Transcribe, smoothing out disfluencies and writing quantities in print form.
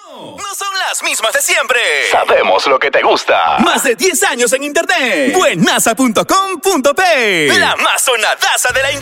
No son las mismas de siempre. Sabemos lo que te gusta. Más de 10 años en internet. Buenaza.com.p. La más sonadaza de la